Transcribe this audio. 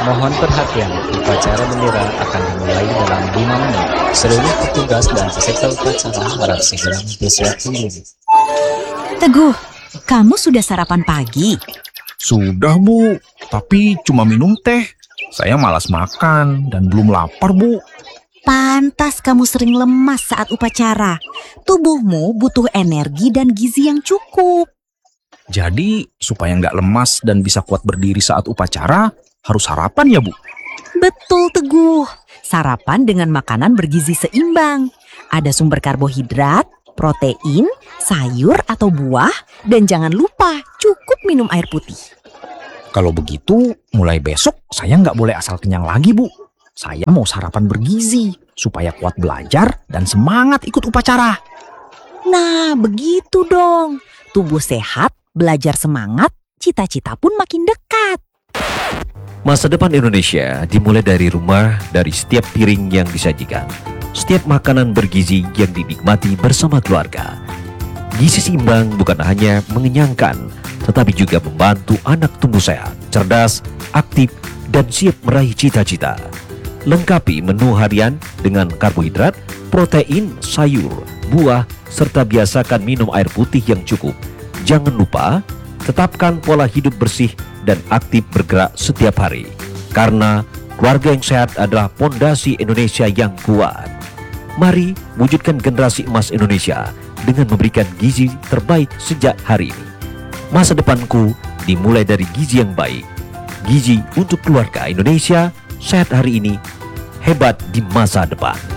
Mohon perhatian, upacara bendera akan dimulai dalam 5 menit. Seluruh petugas dan peserta upacara harap segera mempersiapkan diri. Teguh, kamu sudah sarapan pagi? Sudah, Bu. Tapi cuma minum teh. Saya malas makan dan belum lapar, Bu. Pantas kamu sering lemas saat upacara. Tubuhmu butuh energi dan gizi yang cukup. Jadi, supaya nggak lemas dan bisa kuat berdiri saat upacara, harus sarapan ya, Bu? Betul, Teguh. Sarapan dengan makanan bergizi seimbang. Ada sumber karbohidrat, protein, sayur atau buah, dan jangan lupa cukup minum air putih. Kalau begitu, mulai besok saya nggak boleh asal kenyang lagi, Bu. Saya mau sarapan bergizi, supaya kuat belajar dan semangat ikut upacara. Nah, begitu dong. Tubuh sehat, belajar semangat, cita-cita pun makin dekat. Masa depan Indonesia dimulai dari rumah, dari setiap piring yang disajikan, setiap makanan bergizi yang dinikmati bersama keluarga. Gizi seimbang bukan hanya mengenyangkan, tetapi juga membantu anak tumbuh sehat, cerdas, aktif, dan siap meraih cita-cita. Lengkapi menu harian dengan karbohidrat, protein, sayur, buah, serta biasakan minum air putih yang cukup. Jangan lupa, tetapkan pola hidup bersih dan aktif bergerak setiap hari. Karena keluarga yang sehat adalah pondasi Indonesia yang kuat. Mari wujudkan generasi emas Indonesia dengan memberikan gizi terbaik sejak hari ini. Masa depanku dimulai dari gizi yang baik. Gizi untuk keluarga Indonesia, sehat hari ini, hebat di masa depan.